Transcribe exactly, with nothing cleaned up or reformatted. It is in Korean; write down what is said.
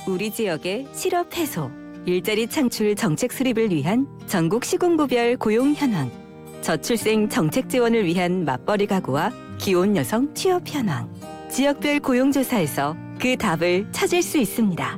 우리 지역의 실업 해소, 일자리 창출 정책 수립을 위한 전국 시군구별 고용 현황, 저출생 정책 지원을 위한 맞벌이 가구와 기혼 여성 취업 현황, 지역별 고용조사에서 그 답을 찾을 수 있습니다.